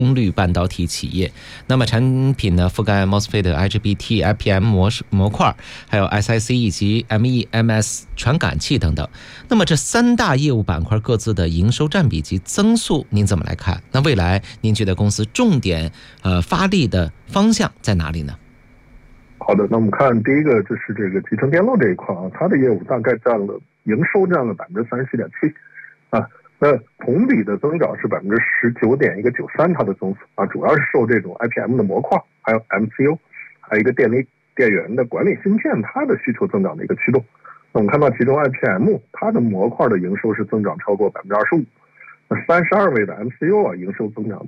功率半导体企业。那么产品呢覆盖 MOSFET、IGBT、IPM 模块，还有 SiC 以及 MEMS 传感器等等。那么这三大业务板块各自的营收占比及增速您怎么来看？那未来您觉得公司重点发力的方向在哪里呢？ 好的，那我们看第一个就是这个集成电路这一块啊，它的业务大概营收占了37.7%啊。那同比的增长是19.93%，它的增速啊，主要是受这种 IPM 的模块，还有 MCU， 还有一个电源的管理芯片，它的需求增长的一个驱动。那我们看到其中 IPM 它的模块的营收是增长超过25%，那32位的 MCU 啊，营收增长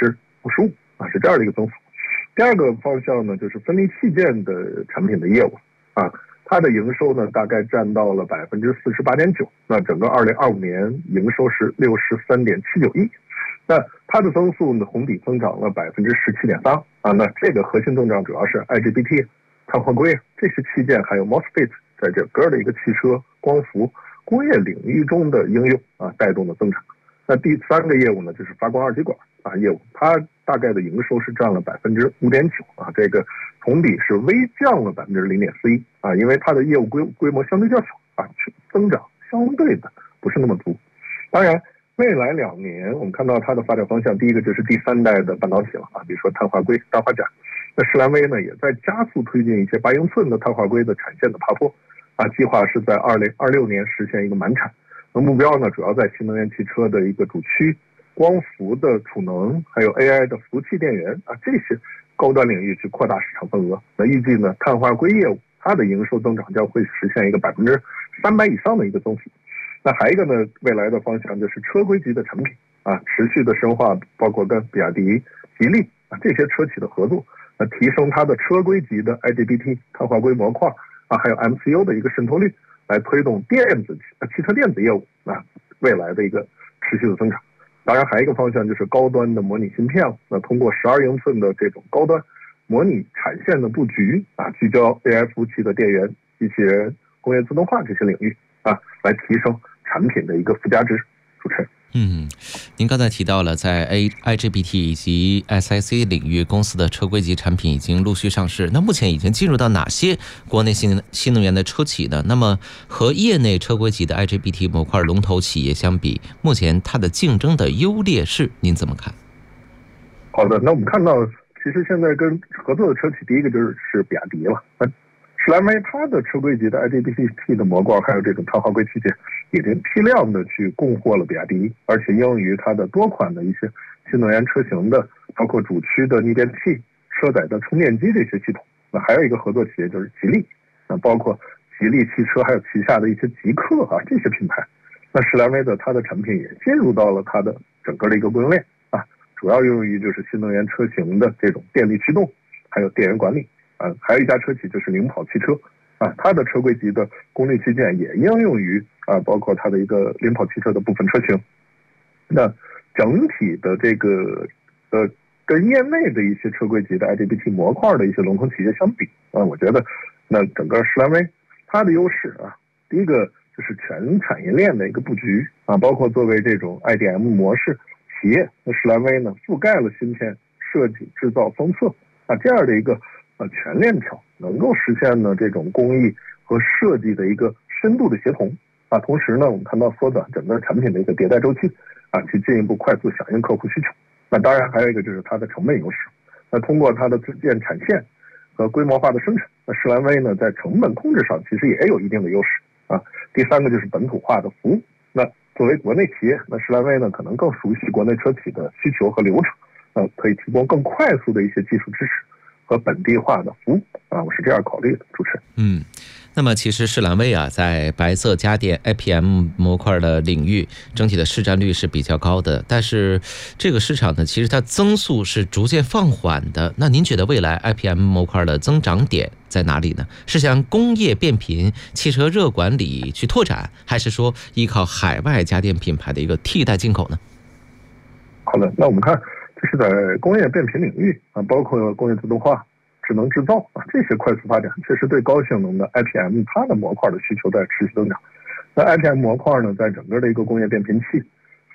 55%啊，是这样的一个增速。第二个方向呢，就是分离器件的产品的业务啊。它的营收呢，大概占到了48.9%，那整个2025年营收是63.79亿，那它的增速呢，同比增长了17.3%啊。那这个核心增长主要是 IGBT、碳化硅这些器件，还有 MOSFET 在整个的一个汽车、光伏、工业领域中的应用啊，带动的增长。那第三个业务呢，就是发光二极管啊业务，它大概的营收是占了5.9%啊，这个同比是微降了0.41%啊，因为它的业务规模相对较小啊，增长相对的不是那么足。当然，未来2年我们看到它的发展方向，第一个就是第3代的半导体了啊，比如说碳化硅、氮化钾。那士兰微呢，也在加速推进一些8英寸的碳化硅的产线的爬坡啊，计划是在2026年实现一个满产。那目标呢，主要在新能源汽车的一个主驱、光伏的储能，还有 AI 的服务器电源啊，这些高端领域去扩大市场份额。那预计呢，碳化硅业务它的营收增长将会实现一个300%以上的一个增幅。那还有一个呢，未来的方向就是车规级的产品啊，持续的深化，包括跟比亚迪、吉利啊这些车企的合作，提升它的车规级的 IGBT、碳化硅模块啊，还有 MCU 的一个渗透率，来推动汽车电子业务啊未来的一个持续的增长。当然还有一个方向就是高端的模拟芯片，那通过12英寸的这种高端模拟产线的布局啊，聚焦 AI 服务器的电源、机器人、工业自动化这些领域啊，来提升产品的一个附加值。主持人。 您刚才提到了在 IGBT 以及 SiC 领域公司的车规级产品已经陆续上市，那目前已经进入到哪些国内新能源的车企呢？那么和业内车规级的 IGBT 模块龙头企业相比，目前它的竞争的优劣势您怎么看？ 好的，那我们看到其实现在跟合作的车企，第一个就是比亚迪了。士兰微它的车规级的 IGBT 的模块，还有这种碳化硅器件，已经批量的去供货了比亚迪，而且应用于它的多款的一些新能源车型的，包括主驱的逆变器、车载的充电机这些系统。那还有一个合作企业就是吉利，包括吉利汽车还有旗下的一些极客啊这些品牌。那士兰微的它的产品也进入到了它的整个的一个供应链啊，主要用于就是新能源车型的这种电力驱动，还有电源管理。还有一家车企就是领跑汽车啊，它的车规级的功率器件也应用于包括它的一个领跑汽车的部分车型。那整体的这个跟业内的一些车规级的 IGBT 模块的一些龙头企业相比啊，我觉得那整个士兰微它的优势啊，第一个就是全产业链的一个布局啊，包括作为这种 IDM 模式企业，那士兰微呢覆盖了芯片设计、制造、封测啊这样的一个全链条，能够实现呢这种工艺和设计的一个深度的协同啊。同时呢，我们看到缩短整个产品的一个迭代周期啊，去进一步快速响应客户需求。那当然还有一个就是它的成本优势。那通过它的自建产线和规模化的生产，那士兰微呢在成本控制上其实也有一定的优势啊。第三个就是本土化的服务。那作为国内企业，那士兰微呢可能更熟悉国内车企的需求和流程，可以提供更快速的一些技术支持和本地化的服务啊，我是这样考虑的，主持人。 那么其实士兰微在白色家电 IPM 模块的领域整体的市占率是比较高的，但是这个市场呢，其实它增速是逐渐放缓的。那您觉得未来 IPM 模块的增长点在哪里呢？是向工业变频、汽车热管理去拓展，还是说依靠海外家电品牌的一个替代进口呢？ 好的，那我们看就是在工业变频领域啊，包括工业自动化、智能制造啊这些快速发展，确实对高性能的 IPM 它的模块的需求在持续增长。那 IPM 模块呢，在整个的一个工业变频器、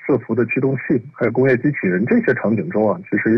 伺服的驱动器，还有工业机器人这些场景中啊，其实